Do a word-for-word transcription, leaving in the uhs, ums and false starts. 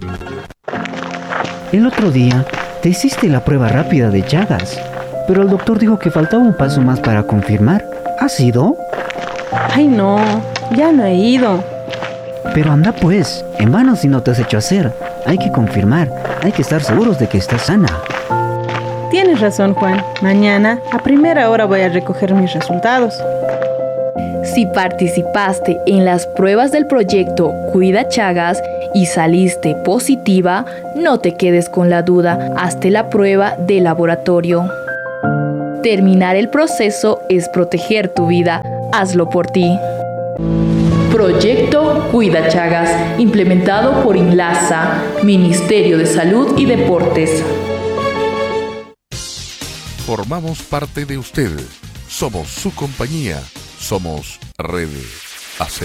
El otro día te hiciste la prueba rápida de Chagas, pero el doctor dijo que faltaba un paso más para confirmar. ¿Has ido? Ay no, ya no he ido. Pero anda pues, en vano si no te has hecho hacer. Hay que confirmar, hay que estar seguros de que estás sana. Tienes razón, Juan. Mañana a primera hora voy a recoger mis resultados. Si participaste en las pruebas del proyecto Cuida Chagas y saliste positiva, no te quedes con la duda, hazte la prueba de laboratorio. Terminar el proceso es proteger tu vida, hazlo por ti. Proyecto Cuida Chagas, implementado por INLASA, Ministerio de Salud y Deportes. Formamos parte de usted. Somos su compañía. Somos Red Hacer.